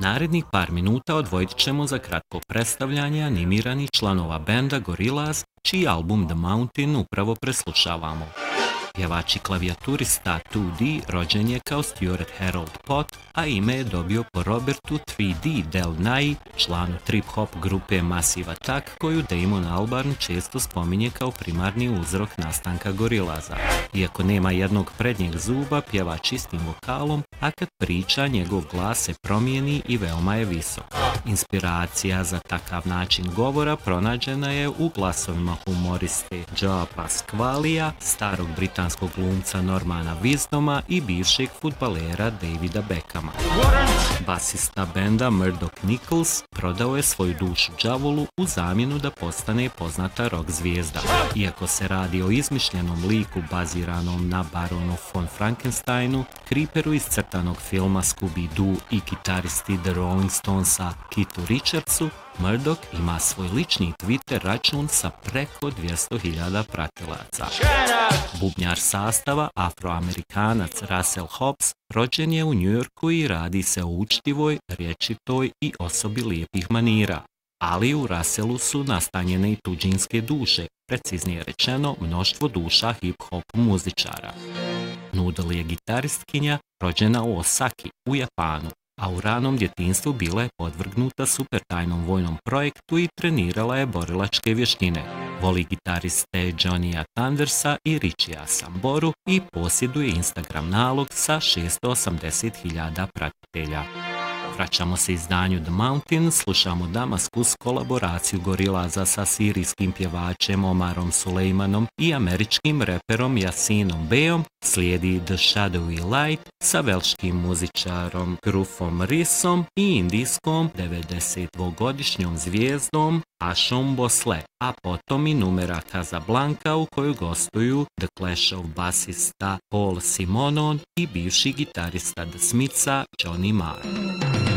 Narednih par minuta odvojit ćemo za kratko predstavljanje animiranih članova benda Gorillaz, čiji album The Mountain upravo preslušavamo. Pjevač i klavijaturista 2D rođen je kao Stuart Harold Pott, a ime je dobio po Robertu 3D Del Nye, članu trip-hop grupe Massive Attack, koju Damon Albarn često spominje kao primarni uzrok nastanka Gorillaza. Iako nema jednog prednjeg zuba, pjevač istim vokalom, a kad priča njegov glas se promijeni i veoma je visok. Inspiracija za takav način govora pronađena je u glasovima humoriste Joea Pasqualija, starog britanskog glumca Normana Wisdoma i bivšeg fudbalera Davida Beckhama. Basista benda Murdoch Nichols prodao je svoju dušu đavolu u zamjenu da postane poznata rock zvijezda. Iako se radi o izmišljenom liku baziranom na baronu von Frankensteinu, Creeperu iz crtanog filma Scooby-Doo i kitaristi The Rolling Stonesa Keithu Richardsu, Murdoch ima svoj lični Twitter račun sa preko 200.000 pratilaca. Bubnjar sastava, Afroamerikanac Russell Hobbs, rođen je u New Yorku i radi se o učtivoj, rječitoj i osobi lijepih manira. Ali u Russellu su nastanjene i tuđinske duše, preciznije rečeno mnoštvo duša hip-hop muzičara. Noodle je gitaristkinja rođena u Osaki u Japanu, a u ranom djetinjstvu bila je podvrgnuta supertajnom vojnom projektu i trenirala je borilačke vještine. Voli gitariste Johnnya Thundersa i Richija Samboru i posjeduje Instagram nalog sa 680.000 pratitelja. Vraćamo se izdanju The Mountain, slušamo Damaskus kolaboraciju Gorillaza sa sirijskim pjevačem Omarom Sulejmanom i američkim reperom Yassinom Beyom, slijedi The Shadowy Light sa velškim muzičarom Grufom Rissom i indijskom 92-godišnjom zvijezdom Ashom Bosle, a potom i numera Casablanca u kojoj gostuju The Clashov basista Paul Simonon i bivši gitarista The Smithsa Johnny Marr.